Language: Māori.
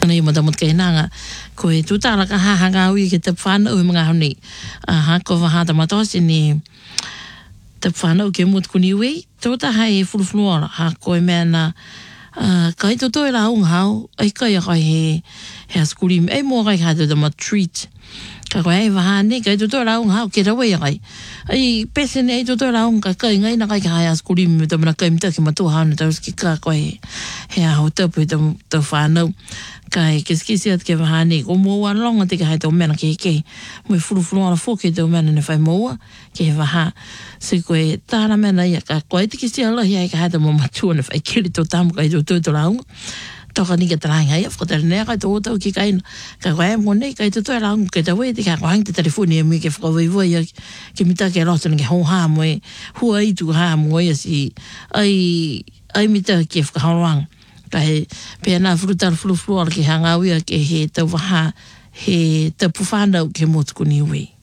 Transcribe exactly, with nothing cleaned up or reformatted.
Nei mo damot kay nanga ko e tutala ka ha hanga wi ke te whana o mga honi aha ko wa ha tamatosi ni te whana o ke mut kuni wi tota hai fulufluara ha ko e mena kai to to la un hau ai kai kai he he skuli e mo kai ha de ma treat ka kai wa ha ni kai to to la un hau ke rawe kai ai pese nei to to la un ka kai ngai na kai ha skuli me to na kai mta ke ma to ha na ta ki ka kai he ha ho te pe to to whana kai ke skisiat ke wa ni ko mo wa longa te ka ha to mena ke ke mo fulu fulu ala fo ke to mena ne fai mo ke wa ha se ko e tana mena ia ka ko te kisia la ia ka ha to mo matu ne fai kili to tam kai to to la to ka ni ke tra ngai fa te ne ka to to ki kai ka wa mo nei kai to to la ke te we te ka hang te telefoni mi ke fa we we ke mi ta ke lo se nge ho ha mo hu ai tu ha mo ia si ai ai mi ta ke fa hang kai pena frutar flu flu ke hanga wi ke he te waha he te pufana ke motkuni wi